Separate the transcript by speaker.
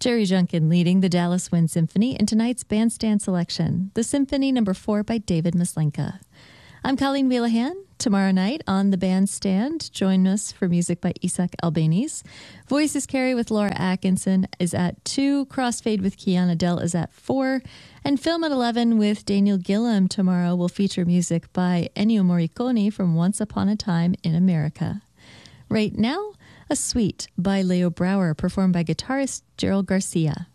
Speaker 1: Jerry Junkin leading the Dallas Wind Symphony in tonight's bandstand selection, the Symphony No. 4 by David Maslenka. I'm Colleen Wheelahan. Tomorrow night on the bandstand, join us for music by Isaac Albeniz. Voices Carry with Laura Atkinson is at 2. Crossfade with Kiana Dell is at 4. And Film at 11 with Daniel Gillam tomorrow will feature music by Ennio Morricone from Once Upon a Time in America. Right now, a suite by Leo Brouwer performed by guitarist Gerald Garcia.